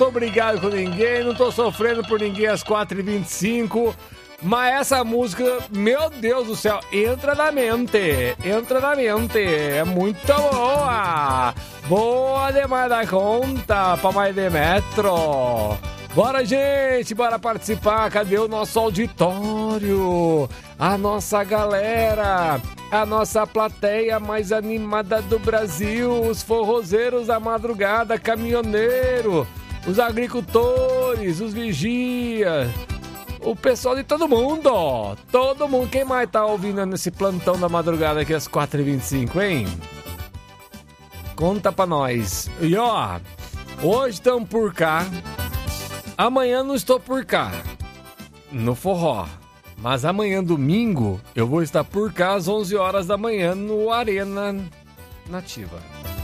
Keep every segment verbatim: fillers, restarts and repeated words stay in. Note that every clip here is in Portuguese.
tô brigado com ninguém, não tô sofrendo por ninguém às quatro e vinte e cinco. Mas essa música, meu Deus do céu, entra na mente, entra na mente, é muito boa, boa demais da conta, pra mais de metro. Bora, gente, bora participar, cadê o nosso auditório, a nossa galera, a nossa plateia mais animada do Brasil, os forrozeiros da madrugada, caminhoneiro, os agricultores, os vigias... O pessoal de todo mundo, ó. Todo mundo. Quem mais tá ouvindo nesse plantão da madrugada aqui às quatro e vinte e cinco, hein? Conta pra nós. E ó, hoje estamos por cá. Amanhã não estou por cá, no forró. Mas amanhã, domingo, eu vou estar por cá às onze horas da manhã no Arena Nativa.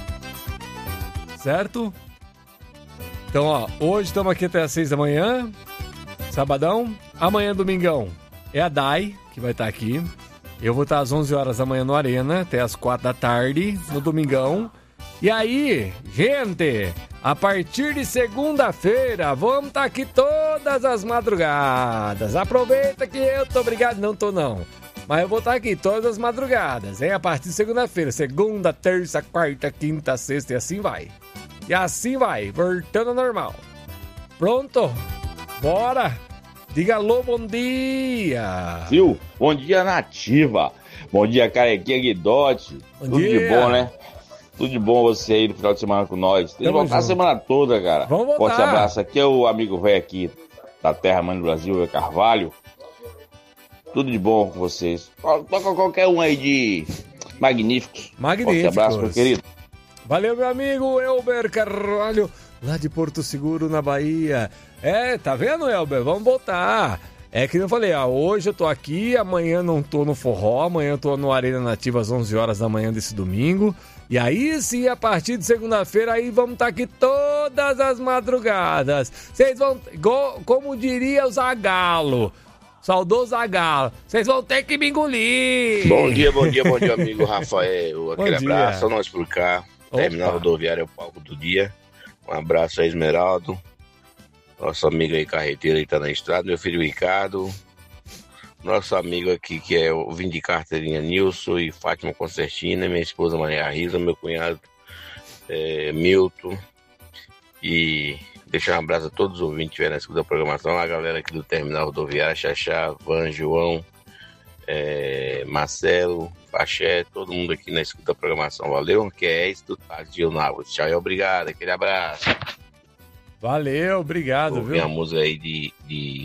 Certo? Então, ó, hoje estamos aqui até às seis da manhã. Sabadão, amanhã, domingão, é a Dai, que vai estar aqui. Eu vou estar às onze horas da manhã no Arena, até às quatro da tarde, no domingão. E aí, gente, a partir de segunda-feira, vamos estar aqui todas as madrugadas. Aproveita que eu tô obrigado, não tô não. Mas eu vou estar aqui todas as madrugadas, hein? A partir de segunda-feira, segunda, terça, quarta, quinta, sexta e assim vai. E assim vai, voltando ao normal. Pronto? Bora! Diga alô, bom dia! Viu? Bom dia, Nativa! Bom dia, Carequinha Guidote! Tudo dia. de bom, né? Tudo de bom você aí no final de semana com nós. Tem que voltar a semana toda, cara. Vamos voltar. Forte abraço. Aqui é o amigo velho aqui da Terra Mãe do Brasil, é Carvalho. Tudo de bom com vocês. Toca qualquer um aí de magníficos. Magníficos. Forte abraço, meu querido. Valeu, meu amigo Elber Carvalho, lá de Porto Seguro, na Bahia. É, tá vendo, Elber? Vamos voltar. É que eu falei, ó, hoje eu tô aqui, amanhã não tô no forró, amanhã eu tô no Arena Nativa às onze horas da manhã desse domingo. E aí sim, a partir de segunda-feira, aí vamos estar aqui todas as madrugadas. Vocês vão, como diria o Zagalo, saudoso Zagalo, vocês vão ter que me engolir. Bom dia, bom dia, bom dia, amigo Rafael. Aquele dia. abraço, só nós por cá. Opa. Terminal rodoviário é o palco do dia. Um abraço a Esmeraldo, nosso amigo aí carreteiro aí tá na estrada, meu filho Ricardo, nosso amigo aqui que é o Vim de Carteirinha Nilson e Fátima Concertina, minha esposa Maria Risa, meu cunhado é, Milton, e deixar um abraço a todos os ouvintes que estiverem na escuta da programação, a galera aqui do Terminal Rodoviário, Xaxá, Van, João, é, Marcelo, Paché, todo mundo aqui na escuta da programação. Valeu, que é isso do Tadinho Nápoles. Tchau e obrigado, aquele abraço. Valeu, obrigado, Ouvi viu? a música aí de, de